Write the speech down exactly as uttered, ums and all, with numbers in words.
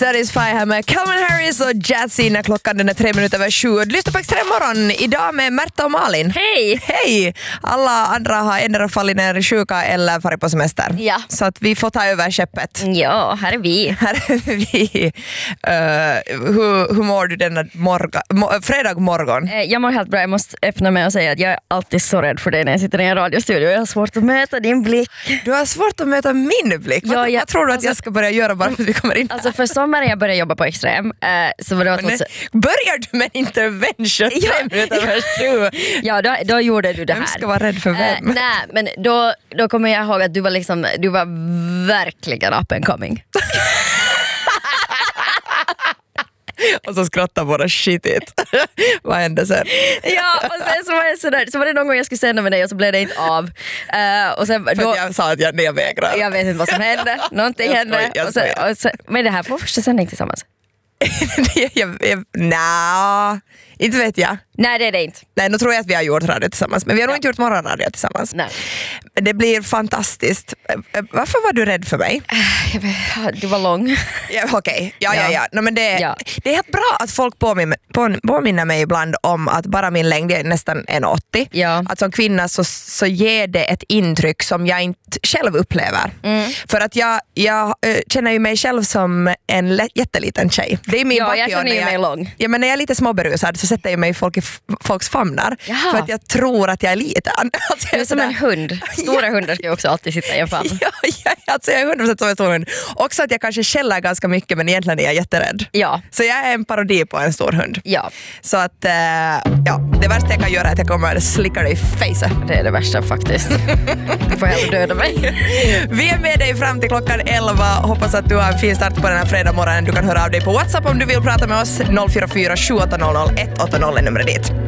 Satisfy här med Calvin Harris och Jazzy när klockan den är tre minuter över sju. Lyssna på Extrem morgon idag med Märta och Malin. Hej! Hej! Alla andra har ändå fallit ner sjuka eller farit på semester. Ja. Så att vi får ta över skeppet. Ja, här är vi. Här är vi. Uh, hur, hur mår du denna morgon, mo, fredag morgon? Eh, Jag mår helt bra. Jag måste öppna mig och säga att jag är alltid så rädd för dig när jag sitter i en radiostudio. Jag har svårt att möta din blick. Du har svårt att möta min blick. Ja, vad, jag, vad tror du alltså, att jag ska börja göra bara för att vi kommer in här? Alltså för sommaren jag började jobba på Extrem eh, så var det att... Men, börjar du med intervention Ja, tre minuter över sju? Ja, då, då gjorde du det här. Vem ska vara rädd för vem? Eh, nej, men då, då kommer jag ihåg att du var liksom, du var verkligen up and coming. Och så skrattar bara shitigt. Vad hände sen? Ja, och sen så var, jag sådär, så var det någon gång jag skulle sända med dig och så blev det inte av. Uh, och sen, För då, att jag sa att jag nedvägrar. jag vet inte vad som hände. Någonting Jag hände. skoj, jag och så, och så, men det här var första sändning tillsammans. jag, jag, jag, Nja, inte vet jag. Nej, det är det inte. Nej, nu tror jag att vi har gjort radio tillsammans. Men vi har nog Ja. inte gjort morgonradio tillsammans. Nej. Det blir fantastiskt. Varför var du rädd för mig? Jag vet, du var lång. Ja, Okej, okay. ja, ja, Ja. ja. No, men det, Ja. det är helt bra att folk påminner, på, påminner mig ibland om att bara min längd är nästan en åttio. Ja. Att som kvinna så, så ger det ett intryck som jag inte själv upplever. Mm. För att jag, jag äh, känner ju mig själv som en lä- jätteliten tjej. Det är min Ja, jag bakgrund känner ju när mig lång. Ja, men när jag är lite småberusad så sätter jag mig i folk i f- folks famnar. Jaha. För att jag tror att jag är liten. Alltså, Du är som sådär- en hund. Stora hundar ska ju också alltid sitta i en famn. Ja, ja, alltså jag är hundra procent som en stor hund. Också att jag kanske skäller ganska mycket men egentligen är jag jätterädd. Ja. Så jag är en parodi på en stor hund. Ja, Så att, äh, ja, det värsta jag kan göra är att jag kommer att slicka dig i facet. det är det värsta faktiskt. Du får hellre döda mig. Vi är med dig fram till klockan elva. Hoppas att du har en fin start på den här fredag morgonen. Du kan höra av dig på WhatsApp om du vill prata med oss. noll fyra fyra sju åtta noll noll ett åtta noll är numret dit.